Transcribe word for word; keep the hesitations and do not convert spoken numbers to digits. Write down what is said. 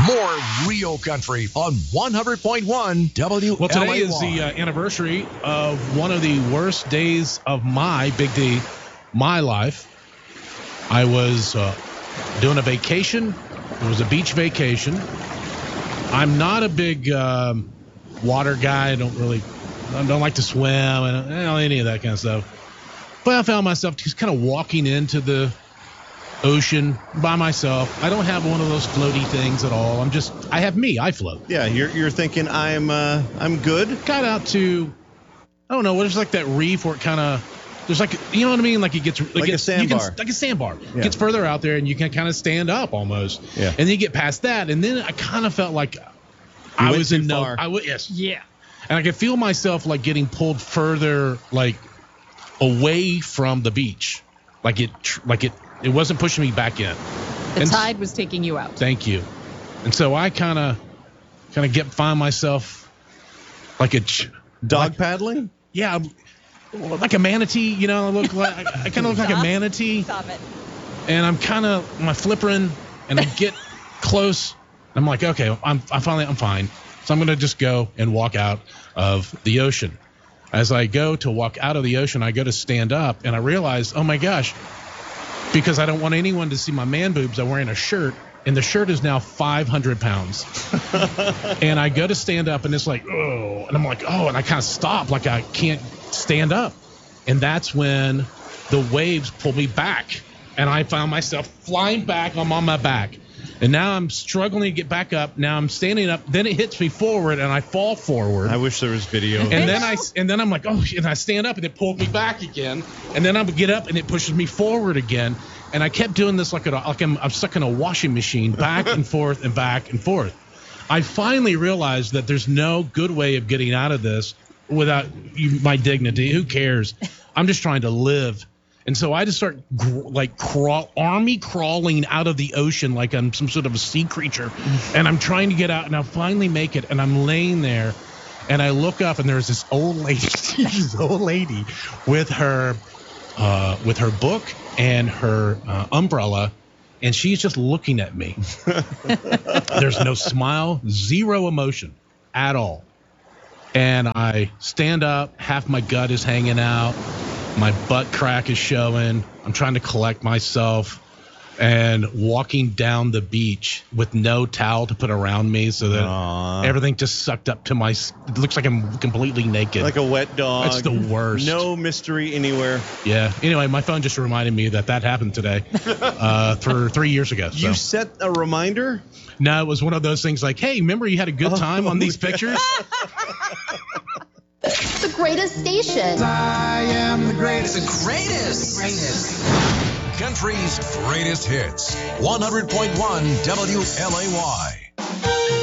More real country on one hundred point one W L A Y. Well, today is the uh, anniversary of one of the worst days of my, Big D, my life. I was uh, doing a vacation. It was a beach vacation. I'm not a big um, water guy. I don't really, I don't like to swim and you know, any of that kind of stuff. But I found myself just kind of walking into the ocean by myself. I don't have one of those floaty things at all. I'm just, I have me. I float. Yeah, you're you're thinking I'm uh, I'm good. Got out to, I don't know, there's like that reef where it kind of, there's like, you know what I mean? Like it gets like, Like a it, you can, sandbar. like a sandbar. Yeah. It gets further out there and you can kind of stand up almost. Yeah. And then you get past that, and then I kind of felt like I went was too in no. far. I was yes. Yeah. And I could feel myself like getting pulled further, like away from the beach, like it, tr- like it, it wasn't pushing me back in. The And- tide was taking you out. Thank you. And so I kind of, kind of get find myself like a ch- Dog like- paddling? yeah, like a manatee. You know, I look like I kind of look like a Stop. manatee, Stop it. and I'm kind of my flippering, and I get close. I'm like, okay, I'm I finally I'm fine. So I'm gonna just go and walk out of the ocean. As I go to walk out of the ocean, I go to stand up, and I realize, oh my gosh, because I don't want anyone to see my man boobs, I'm wearing a shirt, and the shirt is now five hundred pounds. And I go to stand up, and it's like, oh, and I'm like, oh, and I kind of stop, like I can't stand up. And that's when the waves pull me back, and I found myself flying back. I'm on my back. And now I'm struggling to get back up. Now I'm standing up. Then it hits me forward, and I fall forward. I wish there was video. And then I and then I'm like, oh, and I stand up, and it pulled me back again. And then I would get up, and it pushes me forward again. And I kept doing this like, a, like I'm, I'm stuck in a washing machine, back and forth and back and forth. I finally realized that there's no good way of getting out of this without you, my dignity. Who cares? I'm just trying to live. And so I just start gr- like crawl, army crawling out of the ocean like I'm some sort of a sea creature. And I'm trying to get out, and I finally make it, and I'm laying there, and I look up, and there's this old lady, this old lady with her, uh, with her book and her uh, umbrella, and she's just looking at me. There's no smile, zero emotion at all. And I stand up, half my gut is hanging out. My butt crack is showing. I'm trying to collect myself and walking down the beach with no towel to put around me so that Aww. everything just sucked up to my, it looks like I'm completely naked. Like a wet dog. That's the worst. No mystery anywhere. Yeah. Anyway, my phone just reminded me that that happened today uh, for three years ago. So. You set a reminder? No, it was one of those things like, hey, remember you had a good time on these yeah. pictures? The greatest station. I am the greatest. The greatest. The greatest. Country's greatest hits. one hundred point one W L A Y.